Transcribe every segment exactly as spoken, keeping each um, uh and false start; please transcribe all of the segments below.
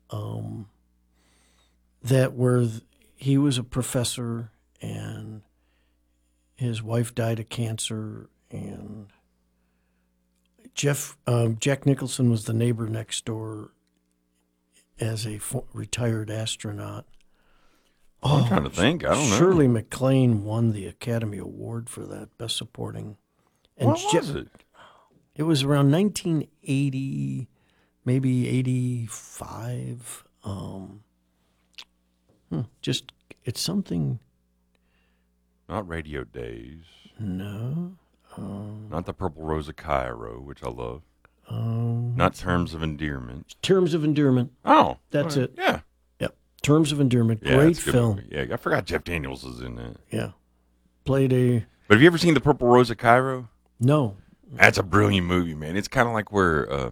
um, that where he was a professor and his wife died of cancer, and Jeff um, Jack Nicholson was the neighbor next door as a retired astronaut. Oh, I'm trying to think. I don't know. Shirley MacLaine won the Academy Award for that, Best Supporting. And what was Je- it? It was around nineteen eighty, maybe eighty-five. Um, hmm, just, it's something. Not Radio Days. No. Um, Not the Purple Rose of Cairo, which I love. Um, Not Terms of Endearment. Terms of Endearment. Oh. That's right. it. Yeah. Yep. Terms of Endearment. Yeah, Great film. Movie. Yeah, I forgot Jeff Daniels was in that. Yeah. Played a... But have you ever seen The Purple Rose of Cairo? No. That's a brilliant movie, man. It's kind of like where uh,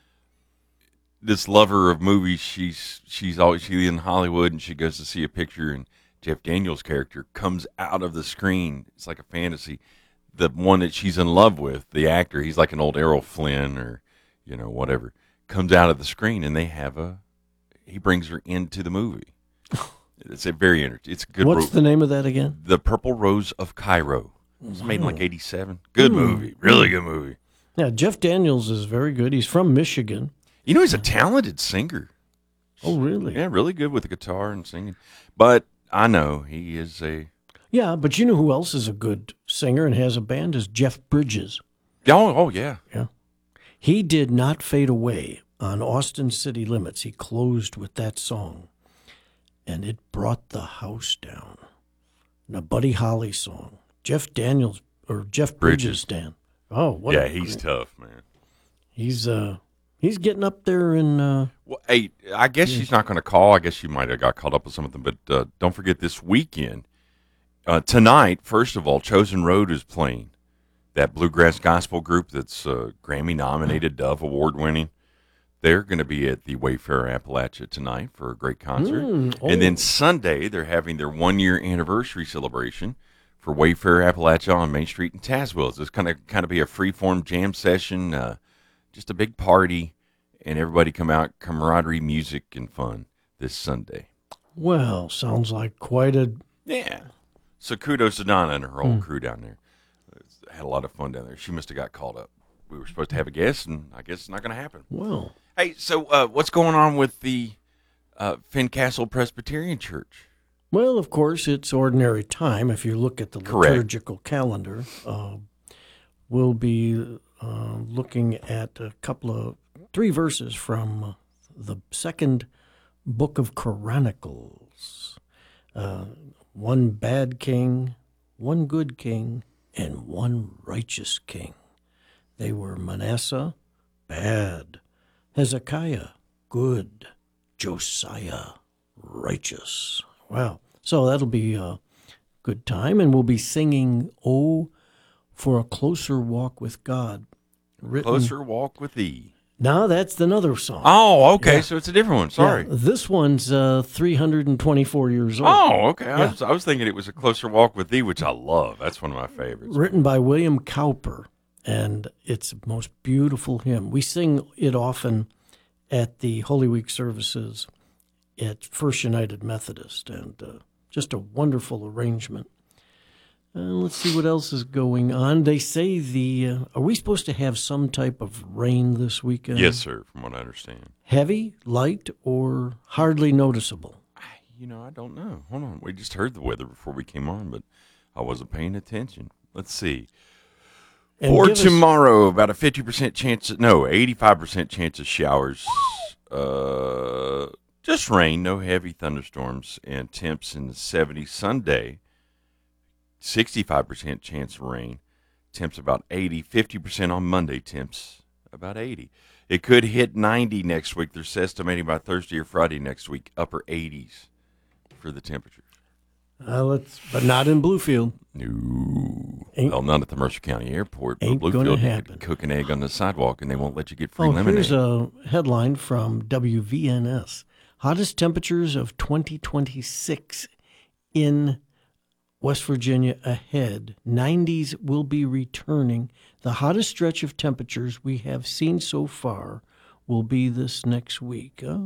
this lover of movies, she's she's always she's in Hollywood, and she goes to see a picture, and Jeff Daniels' character comes out of the screen. It's like a fantasy. The one that she's in love with, the actor, he's like an old Errol Flynn or, you know, whatever, comes out of the screen, and they have a, he brings her into the movie. It's a very interesting, it's a good. What's ro- the name of that again? The Purple Rose of Cairo. It was made in like eighty-seven. Good mm. movie. Really good movie. Yeah, Jeff Daniels is very good. He's from Michigan. You know, he's a talented singer. Oh, really? Yeah, really good with the guitar and singing. But I know he is a... Yeah, but you know who else is a good singer and has a band is Jeff Bridges. Oh, oh yeah. Yeah. He did Not Fade Away on Austin City Limits. He closed with that song, and it brought the house down. And a Buddy Holly song. Jeff Daniels, or Jeff Bridges, Bridges. Dan. Oh, what Yeah, a he's great. tough, man. He's uh, he's getting up there in... Uh, well, hey, I guess yeah. she's not going to call. I guess she might have got caught up with something. But uh, don't forget this weekend, uh, tonight, first of all, Chosen Road is playing. That bluegrass gospel group that's uh, Grammy-nominated, Dove Award-winning. They're going to be at the Wayfarer Appalachia tonight for a great concert. Mm, oh. And then Sunday, they're having their one-year anniversary celebration for Wayfarer Appalachia on Main Street in Tazewell. So it's kind of kind of be a free-form jam session, uh, just a big party, and everybody come out, camaraderie, music, and fun this Sunday. Well, sounds like quite a... Yeah. So kudos to Donna and her whole Mm. crew down there. Had a lot of fun down there. She must have got called up. We were supposed to have a guest, and I guess it's not going to happen. Well. Hey, so uh, what's going on with the uh, Fincastle Presbyterian Church? Well, of course, it's ordinary time. If you look at the Correct. liturgical calendar, uh, we'll be uh, looking at a couple of, three verses from the second book of Chronicles. Uh, one bad king, one good king, and one righteous king. They were Manasseh, bad, Hezekiah, good, Josiah, righteous. Wow. So that'll be a good time, and we'll be singing, Oh, for a Closer Walk with God. Written... Closer Walk with Thee. No, that's another song. Oh, okay, yeah. so it's a different one. Sorry. Yeah, this one's uh, three hundred twenty-four years old. Oh, okay. I, yeah. was, I was thinking it was A Closer Walk with Thee, which I love. That's one of my favorites. Written by William Cowper, and it's the most beautiful hymn. We sing it often at the Holy Week services at First United Methodist, and uh, just a wonderful arrangement. Uh, let's see what else is going on. They say the, uh, are we supposed to have some type of rain this weekend? Yes, sir, from what I understand. Heavy, light, or hardly noticeable? You know, I don't know. Hold on. We just heard the weather before we came on, but I wasn't paying attention. Let's see. And For give us- tomorrow, about a fifty percent chance, of, no, eighty-five percent chance of showers. Uh, just rain, no heavy thunderstorms, and temps in the seventies. Sunday, sixty-five percent chance of rain, temps about eighty. fifty percent on Monday, temps about eighty. It could hit ninety next week. They're estimating by Thursday or Friday next week, upper eighties for the temperatures. Uh, let's, but not in Bluefield. No. Ain't- well, not at the Mercer County Airport. But ain't gonna Bluefield, you happen. could cook an egg on the sidewalk, and they won't let you get free Oh, lemonade. here's a headline from W V N S. Hottest temperatures of twenty twenty-six in West Virginia ahead. nineties will be returning. The hottest stretch of temperatures we have seen so far will be this next week. Oh,